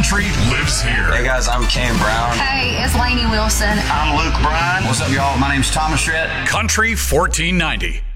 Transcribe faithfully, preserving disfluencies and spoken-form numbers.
Country lives here. Hey guys, I'm Kane Brown. Hey, it's Lainey Wilson. I'm Luke Bryan. What's up, y'all? My name's Thomas Rhett. Country fourteen ninety.